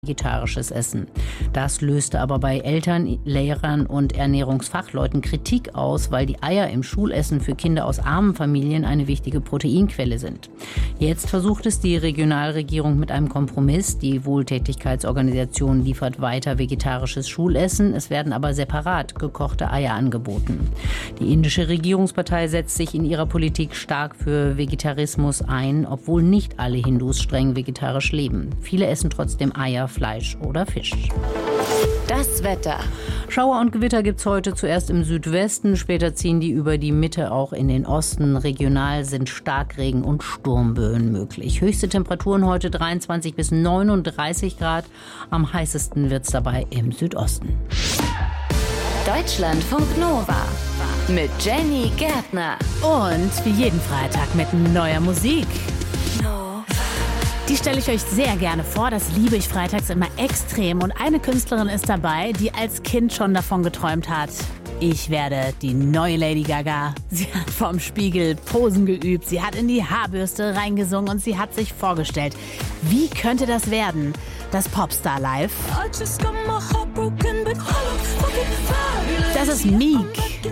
vegetarisches Essen. Das löste aber bei Eltern, Lehrern und Ernährungsfachleuten Kritik aus, weil die Eier im Schulessen für Kinder aus armen Familien eine wichtige Proteinquelle sind. Jetzt versucht es die Regionalregierung mit einem Kompromiss. Die Wohltätigkeitsorganisation liefert weiter vegetarisches Schulessen. Es werden aber separat gekochte Eier angeboten. Die indische Regierungspartei setzt sich in ihrer Politik stark für Vegetarismus ein, obwohl nicht alle Hindus streng vegetarisch leben. Viele essen trotzdem Eier, Fleisch oder Fisch. Das Wetter. Schauer und Gewitter gibt es heute zuerst im Südwesten, später ziehen die über die Mitte auch in den Osten. Regional sind Starkregen und Sturmböen möglich. Höchste Temperaturen heute 23 bis 39 Grad. Am heißesten wird es dabei im Südosten. Deutschlandfunk Nova mit Jenny Gärtner. Und wie jeden Freitag mit neuer Musik. Die stelle ich euch sehr gerne vor, das liebe ich freitags immer extrem. Und eine Künstlerin ist dabei, die als Kind schon davon geträumt hat, ich werde die neue Lady Gaga. Sie hat vorm Spiegel Posen geübt, sie hat in die Haarbürste reingesungen und sie hat sich vorgestellt, wie könnte das werden? Das Popstar Live. Das ist Meek.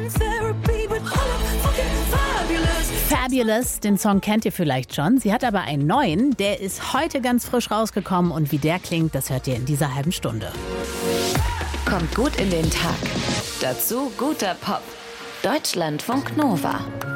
Fabulous, den Song kennt ihr vielleicht schon. Sie hat aber einen neuen, der ist heute ganz frisch rausgekommen und wie der klingt, das hört ihr in dieser halben Stunde. Kommt gut in den Tag. Dazu guter Pop. Deutschlandfunk Nova.